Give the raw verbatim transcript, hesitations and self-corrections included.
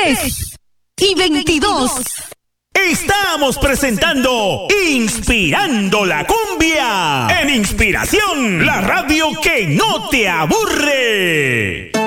tres y veintidós. Estamos presentando Inspirando la Cumbia en Inspiración, la radio que no te aburre.